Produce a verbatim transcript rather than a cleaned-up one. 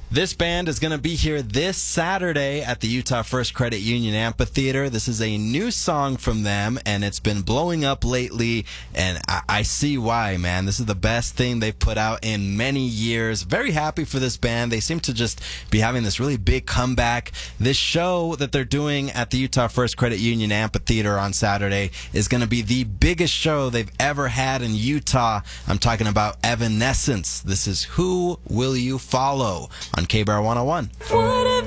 This band is going to be here this Saturday at the Utah First Credit Union Amphitheater. This is a new song from them, and it's been blowing up lately, and I, I see why, man. This is the best thing they've put out in many years. Very happy for this band. They seem to just be having this really big comeback. This show that they're doing at the Utah First Credit Union Amphitheater on Saturday is going to be the biggest show they've ever had in Utah. I'm talking about Evanescence. This is Who Will You Follow on K B R one oh one. What if